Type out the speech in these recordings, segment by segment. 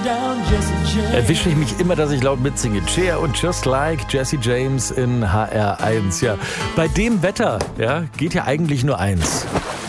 Erwische ich mich immer, dass ich laut mitsinge. Cher und Just Like Jesse James in HR1. Ja, bei dem Wetter geht ja eigentlich nur eins.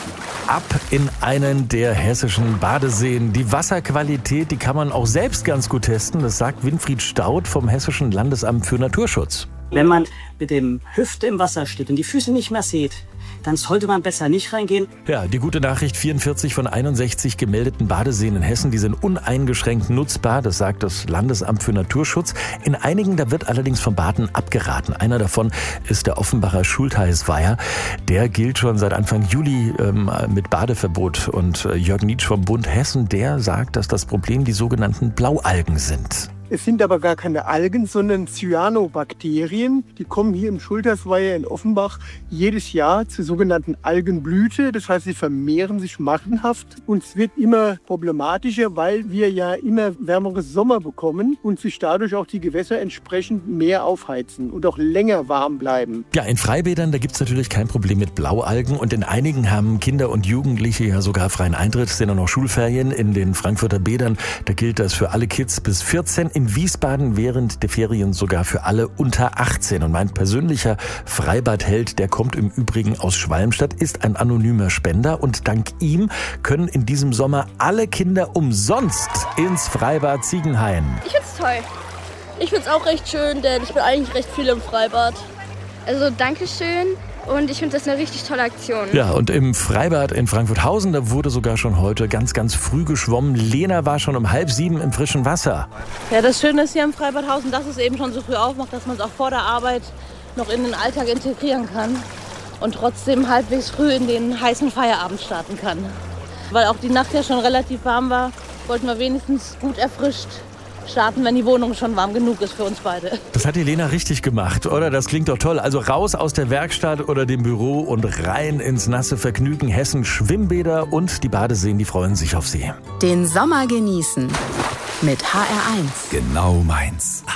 Ab in einen der hessischen Badeseen. Die Wasserqualität, die kann man auch selbst ganz gut testen. Das sagt Winfried Staudt vom Hessischen Landesamt für Naturschutz. Wenn man mit dem Hüfte im Wasser steht und die Füße nicht mehr sieht, dann sollte man besser nicht reingehen. Ja, die gute Nachricht, 44 von 61 gemeldeten Badeseen in Hessen, die sind uneingeschränkt nutzbar, das sagt das Landesamt für Naturschutz. In einigen, da wird allerdings vom Baden abgeraten. Einer davon ist der Offenbacher Schultheißweiher. Der gilt schon seit Anfang Juli mit Badeverbot. Und Jörg Nietsch vom Bund Hessen, der sagt, dass das Problem die sogenannten Blaualgen sind. Es sind aber gar keine Algen, sondern Cyanobakterien. Die kommen hier im Schultheißweiher in Offenbach jedes Jahr zur sogenannten Algenblüte. Das heißt, sie vermehren sich massenhaft und es wird immer problematischer, weil wir ja immer wärmere Sommer bekommen und sich dadurch auch die Gewässer entsprechend mehr aufheizen und auch länger warm bleiben. Ja, in Freibädern, da gibt es natürlich kein Problem mit Blaualgen und in einigen haben Kinder und Jugendliche ja sogar freien Eintritt. Es sind auch noch Schulferien in den Frankfurter Bädern. Da gilt das für alle Kids bis 14. In Wiesbaden während der Ferien sogar für alle unter 18. Und mein persönlicher Freibadheld, der kommt im Übrigen aus Schwalmstadt, ist ein anonymer Spender. Und dank ihm können in diesem Sommer alle Kinder umsonst ins Freibad Ziegenhain. Ich find's toll. Ich find's auch recht schön, denn ich bin eigentlich recht viel im Freibad. Also Dankeschön. Und ich finde das eine richtig tolle Aktion. Ja, und im Freibad in Frankfurthausen, da wurde sogar schon heute ganz, ganz früh geschwommen. Lena war schon um 6:30 im frischen Wasser. Ja, das Schöne ist hier im Freibad Hausen, dass es eben schon so früh aufmacht, dass man es auch vor der Arbeit noch in den Alltag integrieren kann und trotzdem halbwegs früh in den heißen Feierabend starten kann. Weil auch die Nacht ja schon relativ warm war, wollten wir wenigstens gut erfrischt starten, wenn die Wohnung schon warm genug ist für uns beide. Das hat die Lena richtig gemacht, oder? Das klingt doch toll. Also raus aus der Werkstatt oder dem Büro und rein ins nasse Vergnügen. Hessen Schwimmbäder und die Badeseen, die freuen sich auf Sie. Den Sommer genießen mit HR1. Genau meins.